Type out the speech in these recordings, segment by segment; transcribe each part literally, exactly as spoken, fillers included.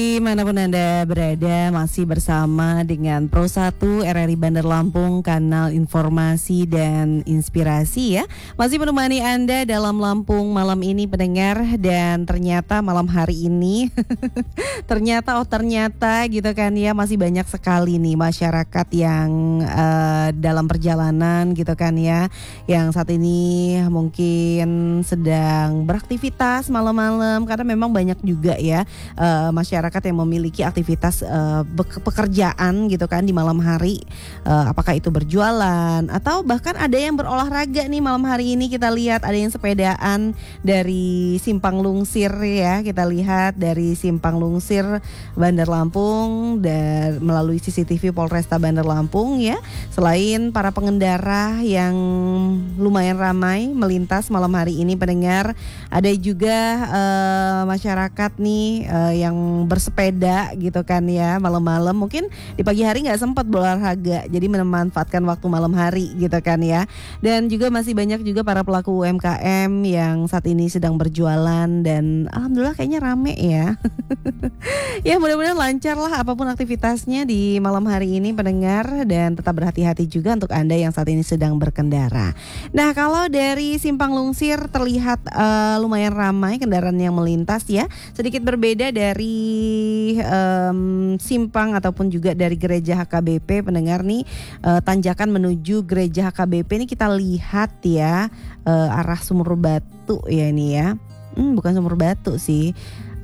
Dimanapun Anda berada, masih bersama dengan Pro satu R R I Bandar Lampung, kanal informasi dan inspirasi ya. Masih menemani Anda dalam Lampung malam ini pendengar. Dan ternyata malam hari ini Ternyata oh ternyata gitu kan ya, masih banyak sekali nih masyarakat yang uh, dalam perjalanan gitu kan ya, yang saat ini mungkin sedang beraktivitas malam-malam. Karena memang banyak juga ya uh, masyarakat yang memiliki aktivitas uh, pekerjaan gitu kan di malam hari, uh, apakah itu berjualan atau bahkan ada yang berolahraga nih malam hari ini. Kita lihat ada yang sepedaan dari Simpang Lungsir ya, kita lihat dari Simpang Lungsir Bandar Lampung dan melalui C C T V Polresta Bandar Lampung ya. Selain para pengendara yang lumayan ramai melintas malam hari ini pendengar, ada juga uh, masyarakat nih uh, yang bersepeda gitu kan ya malam-malam. Mungkin di pagi hari nggak sempat berolahraga, jadi memanfaatkan waktu malam hari gitu kan ya. Dan juga masih banyak juga para pelaku U M K M yang saat ini sedang berjualan dan alhamdulillah kayaknya rame ya. Ya mudah-mudahan lancar lah apapun aktivitasnya di malam hari ini pendengar, dan tetap berhati-hati juga untuk Anda yang saat ini sedang berkendara. Nah, kalau dari Simpang Lungsir terlihat uh, lumayan ramai kendaraan yang melintas ya. Sedikit berbeda dari um, simpang ataupun juga dari gereja H K B P pendengar nih, uh, tanjakan menuju gereja H K B P ini kita lihat ya, uh, arah Sumur Batu ya ini ya. Hmm, bukan Sumur Batu sih.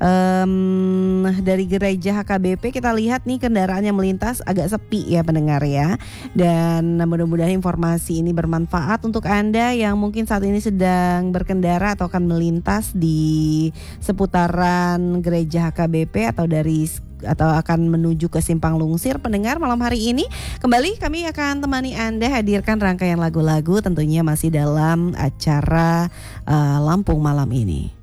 Um, dari gereja H K B P kita lihat nih kendaraan yang melintas agak sepi ya pendengar ya. Dan mudah-mudahan informasi ini bermanfaat untuk Anda yang mungkin saat ini sedang berkendara atau akan melintas di seputaran gereja H K B P atau dari atau akan menuju ke Simpang Lungsir pendengar. Malam hari ini kembali kami akan temani Anda hadirkan rangkaian lagu-lagu tentunya masih dalam acara uh, Lampung malam ini.